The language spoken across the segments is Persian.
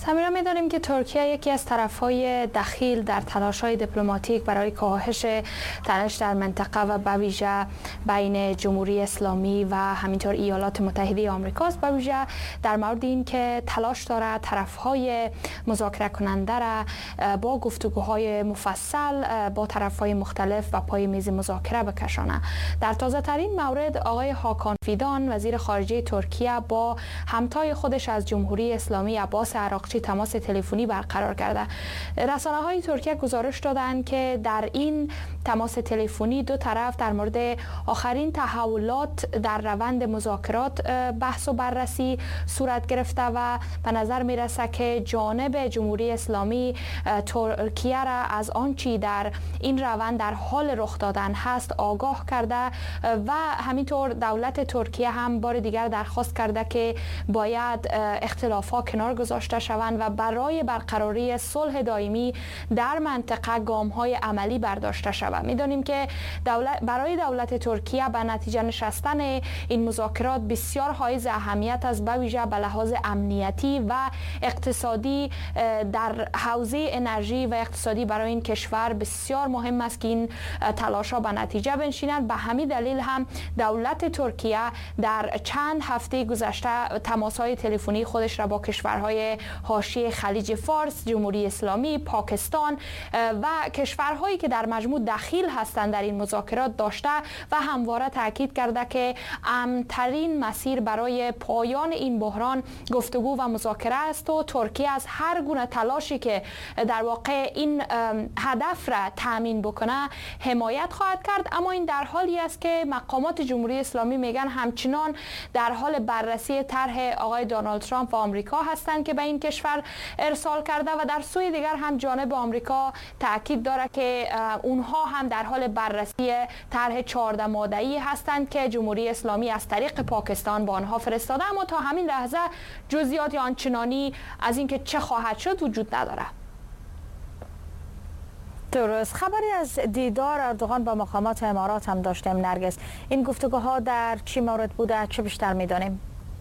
سمیرا، می‌دانیم که ترکیه یکی از طرف‌های دخیل در تلاش‌های دیپلماتیک برای کاهش تنش در منطقه و به ویژه بین جمهوری اسلامی و همینطور ایالات متحده آمریکا است، به ویژه در مورد این که تلاش دارد طرف‌های مذاکره کننده را با گفتگوهای مفصل با طرف‌های مختلف و پای میز مذاکره بکشانه. در تازه‌ترین مورد آقای هاکان فیدان وزیر خارجه ترکیه با همتای خودش از جمهوری اسلامی عباس عراقچی تماس تلفنی برقرار کرده. رسانه‌های ترکیه گزارش دادند که در این تماس تلفنی دو طرف در مورد آخرین تحولات در روند مذاکرات بحث و بررسی صورت گرفته و به نظر میرسه که جانب جمهوری اسلامی ترکیه را از آنچه در این روند در حال رخ دادن هست آگاه کرده و همینطور دولت ترکیه هم بار دیگر درخواست کرده که باید اختلافات کنار گذاشته شوند و برای برقراری صلح دائمی در منطقه گام‌های عملی برداشته شود. می‌دانیم که برای دولت ترکیه به نتیجه نشستن این مذاکرات بسیار حائز اهمیت است، به ویژه به لحاظ امنیتی و اقتصادی. در حوزه انرژی و اقتصادی برای این کشور بسیار مهم است که این تلاش‌ها به نتیجه بنشینند. به همین دلیل هم دولت ترکیه در چند هفته گذشته تماس‌های تلفنی خودش را با کشورهای حاشیه خلیج فارس، جمهوری اسلامی، پاکستان و کشورهایی که در مجموع دخیل هستند در این مذاکرات داشته و همواره تاکید کرده که امن‌ترین مسیر برای پایان این بحران گفتگو و مذاکره است و ترکیه از هر گونه تلاشی که در واقع این هدف را تامین بکنه حمایت خواهد کرد. اما این در حالی است که مقامات جمهوری اسلامی میگن همچنان در حال بررسی طرح آقای دونالد ترامپ و آمریکا هستند که به این کشور ارسال کرده و در سوی دیگر هم جانب آمریکا تاکید دارد که اونها هم در حال بررسی طرح 14 ماده‌ای هستند که جمهوری اسلامی از طریق پاکستان با آنها فرستاده، اما تا همین لحظه جزئیات آنچنانی از اینکه چه خواهد شد وجود نداره. درست. خبری از دیدار اردوغان با مقامات امارات هم داشتیم نرگس. این گفتگوها در چی مورد بوده؟ چه بیشتر می‌دانیم؟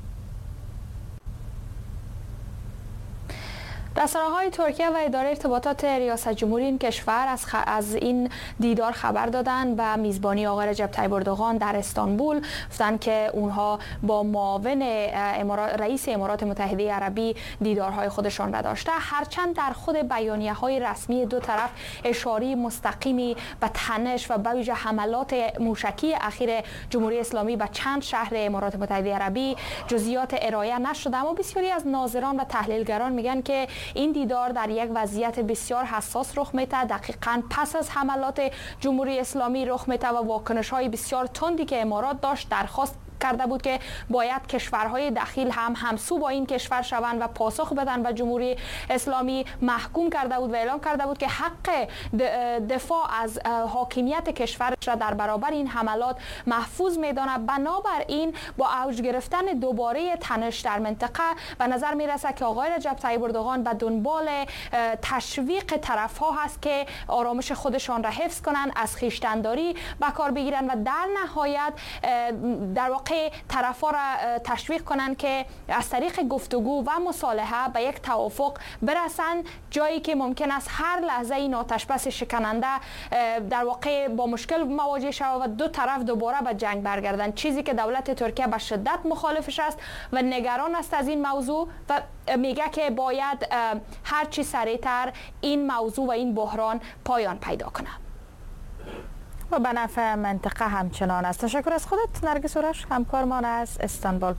رسانه‌های ترکیه و اداره ارتباطات ریاست جمهوری این کشور از این دیدار خبر دادند و میزبانی آقای رجب طیب اردوغان در استانبول گفتند که اونها با معاون رئیس امارات متحده عربی دیدارهای خودشان را داشته، هرچند در خود بیانیه‌های رسمی دو طرف اشاره مستقیمی به تنش و به ویژه حملات موشکی اخیر جمهوری اسلامی به چند شهر امارات متحده عربی جزئیات ارائه نشده، اما بسیاری از ناظران و تحلیلگران میگن که این دیدار در یک وضعیت بسیار حساس رخ میده، دقیقاً پس از حملات جمهوری اسلامی رخ میده و واکنش‌های بسیار تندی که امارات داشت درخواست کرده بود که باید کشورهای دخیل هم همسو با این کشور شوند و پاسخ بدن و جمهوری اسلامی محکوم کرده بود و اعلام کرده بود که حق دفاع از حاکمیت کشورش را در برابر این حملات محفوظ میدانه. بنابراین با اوج گرفتن دوباره تنش در منطقه به نظر میرسه که آقای رجب طیب اردوغان به دنبال تشویق طرف‌ها هست که آرامش خودشان را حفظ کنند، از خویشتن‌داری به کار بگیرند و در نهایت در واقع طرفا را تشویق کنند که از طریق گفتگو و مصالحه به یک توافق برسند، جایی که ممکن است هر لحظه این آتش بس شکننده در واقع با مشکل مواجه شود و دو طرف دوباره به جنگ برگردند، چیزی که دولت ترکیه به شدت مخالفش است و نگران است از این موضوع و میگه که باید هر چی سریعتر این موضوع و این بحران پایان پیدا کنه و به نفع منطقه همچنان است. تشکر از خودت نرگس اورش، همکارمان از استانبول.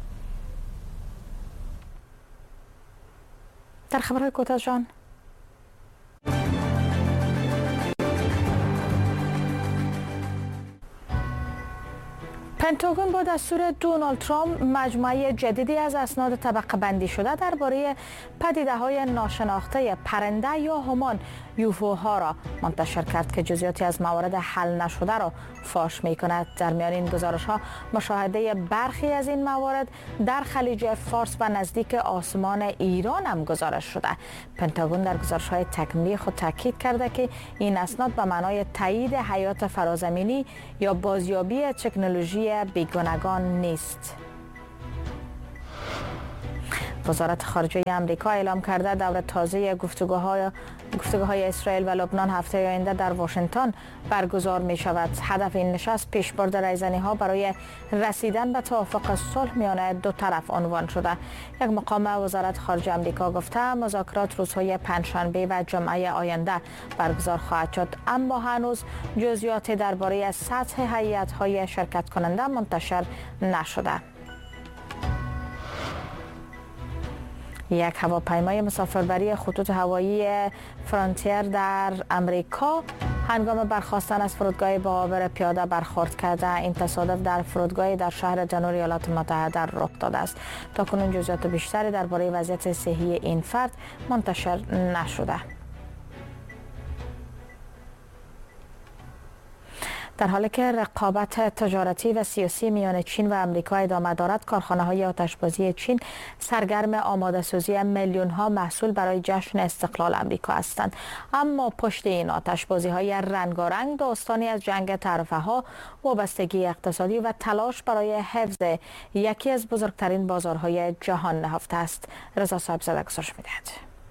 در خبرهای کوتاه جان، پنتاگون با دستور دونالد ترامپ مجموعه جدیدی از اسناد طبقه بندی شده درباره پدیده‌های ناشناخته پرنده یا همان یوفوها را منتشر کرد که جزئیاتی از موارد حل نشده را فاش می‌کند. در میان این گزارش‌ها مشاهده برخی از این موارد در خلیج فارس و نزدیک آسمان ایران هم گزارش شده. پنتاگون در گزارش‌های تکمیلی خود تاکید کرده که این اسناد به معنای تایید حیات فرازمینی یا بازیابی تکنولوژی بیگانگان نیست. وزارت خارجه آمریکا اعلام کرده دور تازه گفتگوهای اسرائیل و لبنان هفته آینده در واشنگتن برگزار می شود. هدف این نشست پیشبرد رایزنی‌ها برای رسیدن به توافق صلح میان دو طرف عنوان شده. یک مقام وزارت خارجه آمریکا گفته مذاکرات روزهای پنجشنبه و جمعه آینده برگزار خواهد شد، اما هنوز جزئیات درباره سطح هیئت‌های شرکت کننده منتشر نشده. یک هواپیمای مسافربری خطوط هوایی فرانتیر در امریکا هنگام برخاستن از فرودگاه بابر پیاده برخورد کرده. این تصادف در فرودگاهی در شهر جنوب ایالات متحده رخ داده است. تاکنون جزئیات بیشتری درباره وضعیت صحی این فرد منتشر نشده. در حالی که رقابت تجارتی و سیاسی میان چین و آمریکا ادامه دارد، کارخانه‌های آتشبازی چین سرگرم آماده سازی میلیون‌ها محصول برای جشن استقلال آمریکا هستند. اما پشت این آتشبازی‌های رنگارنگ داستانی از جنگ تعرفه‌ها، وابستگی اقتصادی و تلاش برای حفظ یکی از بزرگترین بازارهای جهان نهفته است. رضا صاحبزاده گزارش می‌دهد.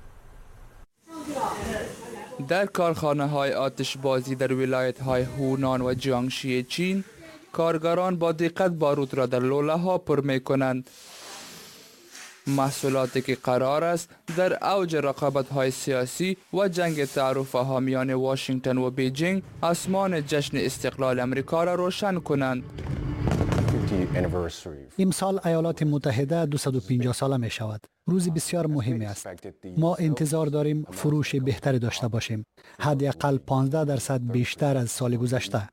در کارخانه‌های آتشبازی در ولایت‌های هونان و جیانگشی چین، کارگران با دقت بارود را در لوله‌ها پر می‌کنند. محصولاتی که قرار است در اوج رقابت‌های سیاسی و جنگ تعرفه‌ها میان واشنگتن و بیجینگ آسمان جشن استقلال آمریکا را روشن کنند. امسال ایالات متحده 250 ساله می شود. روزی بسیار مهمی است. ما انتظار داریم فروش بهتری داشته باشیم. حداقل 15% بیشتر از سال گذشته.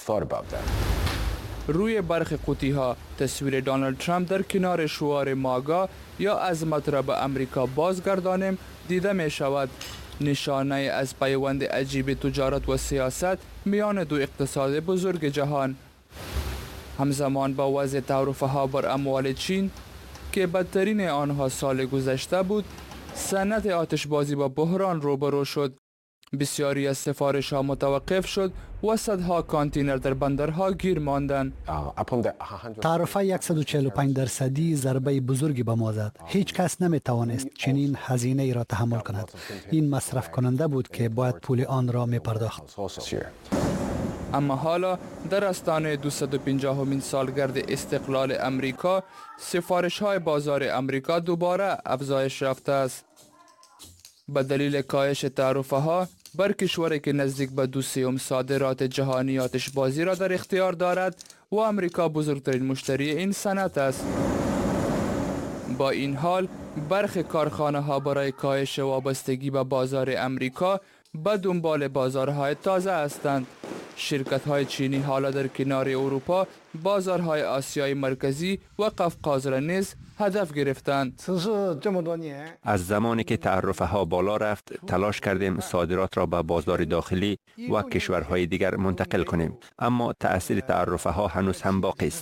روی برخی قوطی‌ها تصویر دونالد ترامپ در کنار شعار ماگا یا عظمت را به امریکا بازگردانیم دیده می شود. نشانه از پیوند عجیب تجارت و سیاست میان دو اقتصاد بزرگ جهان. همزمان با وضع تعرفه‌ها بر اموال چین که بدترین آنها سال گذشته بود، صنعت آتشبازی با بحران روبرو شد. بسیاری از سفارش‌ها متوقف شد و صدها کانتینر در بندرها گیر ماندند. تعرفه 145% ضربه بزرگی به ما زد. هیچ کس نمی‌توانست چنین هزینه ای را تحمل کند. این مصرف کننده بود که باید پول آن را می‌پرداخت. اما حالا در آستانه 250مین سالگرد استقلال امریکا، سفارش‌های بازار امریکا دوباره افزایش یافته است. به دلیل کاهش تعرفه‌ها بر کشوری که نزدیک به 2/3 صادرات جهانی آتشبازی را در اختیار دارد و امریکا بزرگترین مشتری این صنعت است. با این حال برخی کارخانه‌ها برای کاهش وابستگی به بازار امریکا به دنبال بازارهای تازه هستند. شرکت‌های چینی حالا در کنار اروپا بازارهای آسیای مرکزی و قفقاز را نیز هدف گرفتند. از زمانی که تعرفه‌ها بالا رفت، تلاش کردیم صادرات را به بازار داخلی و کشورهای دیگر منتقل کنیم، اما تأثیر تعرفه‌ها هنوز هم باقی است.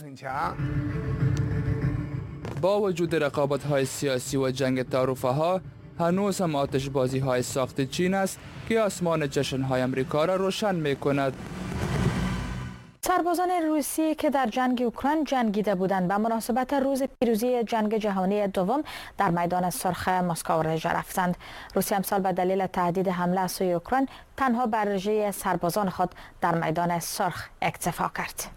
با وجود رقابت‌های سیاسی و جنگ تعرفه‌ها، هنوز هم آتشبازی‌های ساخت چین است که آسمان جشن‌های آمریکا را روشن می‌کند. سربازان روسی که در جنگ اوکراین جنگیده بودند به مناسبت روز پیروزی جنگ جهانی دوم در میدان سرخ مسکو رژه رفتند. روسیه امسال به دلیل تهدید حمله از سوی اوکراین تنها بر رژه سربازان خود در میدان سرخ اکتفا کرد.